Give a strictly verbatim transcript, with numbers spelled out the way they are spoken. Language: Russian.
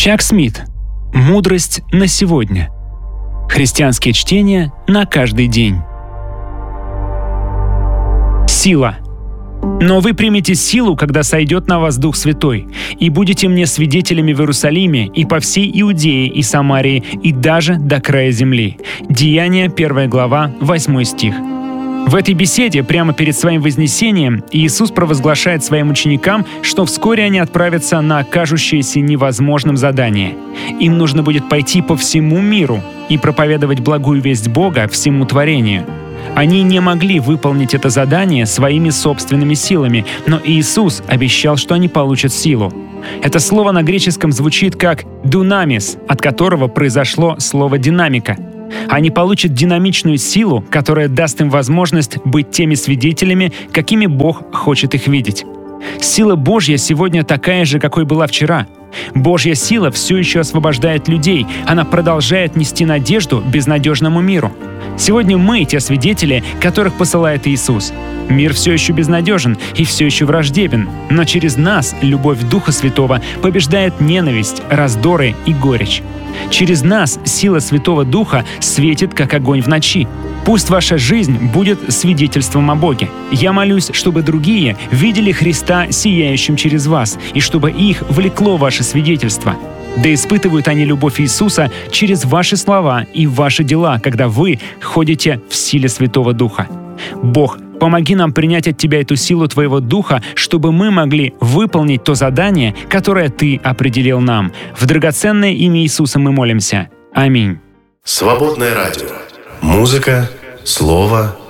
Чак Смит. Мудрость на сегодня. Христианские чтения на каждый день. Сила. Но вы примете силу, когда сойдет на вас Дух Святой, и будете мне свидетелями в Иерусалиме и по всей Иудее и Самарии, и даже до края земли. Деяния, первая глава, восьмой стих. В этой беседе, прямо перед своим вознесением, Иисус провозглашает своим ученикам, что вскоре они отправятся на кажущееся невозможным задание. Им нужно будет пойти по всему миру и проповедовать благую весть Бога всему творению. Они не могли выполнить это задание своими собственными силами, но Иисус обещал, что они получат силу. Это слово на греческом звучит как «дунамис», от которого произошло слово «динамика». Они получат динамичную силу, которая даст им возможность быть теми свидетелями, какими Бог хочет их видеть. Сила Божья сегодня такая же, какой была вчера. Божья сила все еще освобождает людей. Она продолжает нести надежду безнадежному миру. Сегодня мы те свидетели, которых посылает Иисус. Мир все еще безнадежен и все еще враждебен, но через нас любовь Духа Святого побеждает ненависть, раздоры и горечь. Через нас сила Святого Духа светит, как огонь в ночи. Пусть ваша жизнь будет свидетельством о Боге. Я молюсь, чтобы другие видели Христа сияющим через вас, и чтобы их влекло ваше свидетельство. Да испытывают они любовь Иисуса через ваши слова и ваши дела, когда вы ходите в силе Святого Духа. Бог, помоги нам принять от Тебя эту силу Твоего Духа, чтобы мы могли выполнить то задание, которое Ты определил нам. В драгоценное имя Иисуса мы молимся. Аминь. Свободное радио. Музыка, слово,